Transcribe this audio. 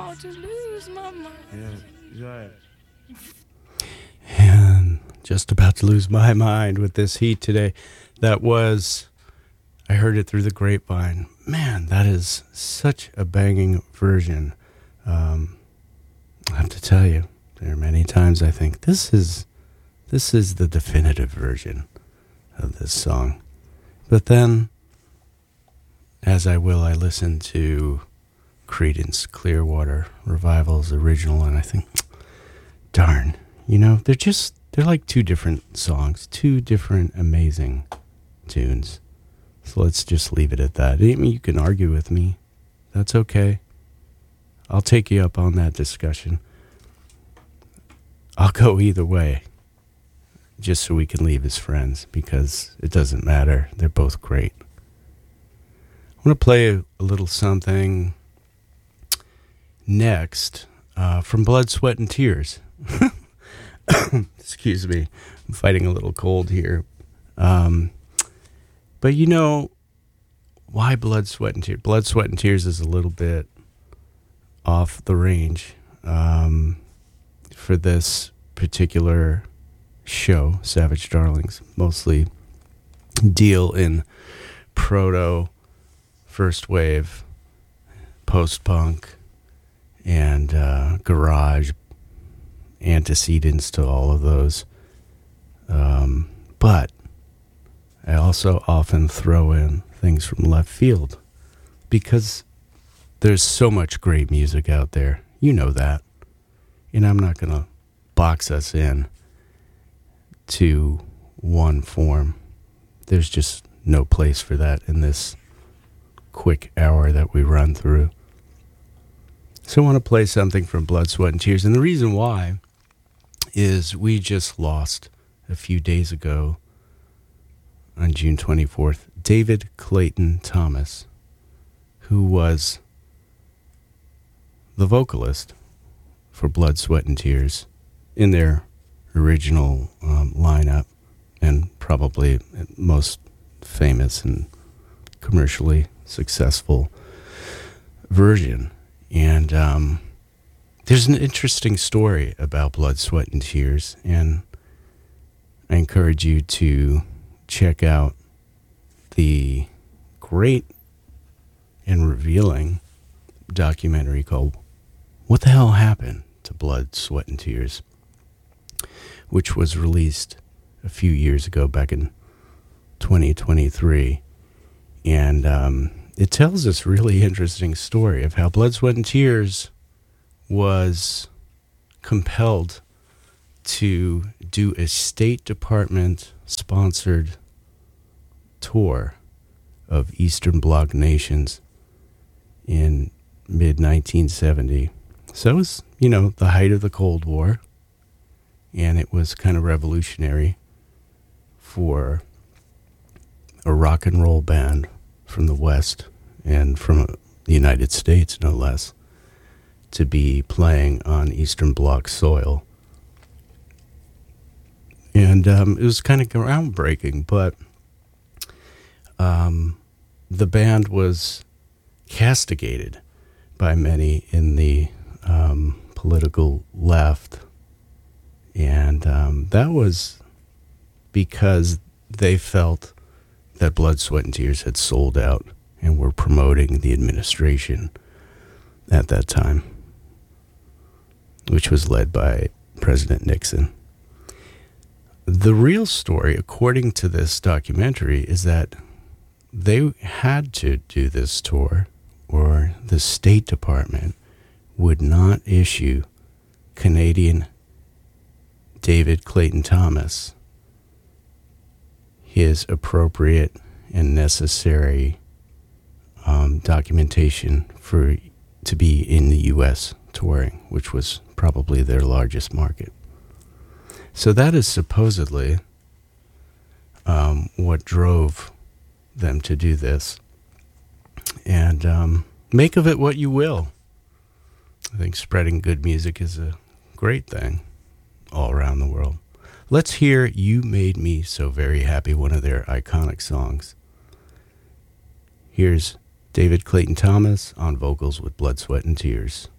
about to lose my mind. Yeah, right. And just about to lose my mind with this heat today. That was, I heard it through the grapevine. Man, that is such a banging version. I have to tell you, there are many times I think this is the definitive version of this song. But then, as I listen to Creedence Clearwater Revival's original, and I think, darn, they're like two different songs, two different amazing tunes. So let's just leave it at that. I mean, you can argue with me. That's okay. I'll take you up on that discussion. I'll go either way, just so we can leave as friends, because it doesn't matter. They're both great. I want to play a little something next from Blood, Sweat, and Tears. Excuse me. I'm fighting a little cold here. But why Blood, Sweat, and Tears? Blood, Sweat, and Tears is a little bit off the range for this particular show. Savage Darlings mostly deal in proto, first wave, post-punk, and garage antecedents to all of those. But I also often throw in things from left field because there's so much great music out there. You know that. And I'm not going to box us in to one form. There's just no place for that in this quick hour that we run through. So I want to play something from Blood, Sweat, and Tears. And the reason why is we just lost a few days ago on June 24th, David Clayton Thomas, who was the vocalist for Blood, Sweat, and Tears in their original lineup, and probably most famous and commercially successful version. And there's an interesting story about Blood, Sweat, and Tears, and I encourage you to check out the great and revealing documentary called What the Hell Happened to Blood, Sweat, and Tears, which was released a few years ago, back in 2023. And it tells this really interesting story of how Blood, Sweat, and Tears was compelled to do a State Department-sponsored tour of Eastern Bloc nations in mid-1970. So it was, the height of the Cold War, and it was kind of revolutionary for a rock and roll band from the West and from the United States, no less, to be playing on Eastern Bloc soil. And it was kind of groundbreaking, but the band was castigated by many in the political left. And that was because they felt that Blood, Sweat, and Tears had sold out and were promoting the administration at that time, which was led by President Nixon. The real story, according to this documentary, is that they had to do this tour, or the State Department would not issue Canadian David Clayton Thomas his appropriate and necessary documentation to be in the U.S. touring, which was probably their largest market. So that is supposedly what drove them to do this. And make of it what you will. I think spreading good music is a great thing all around the world. Let's hear You Made Me So Very Happy, one of their iconic songs. Here's David Clayton Thomas on vocals with Blood, Sweat, and Tears.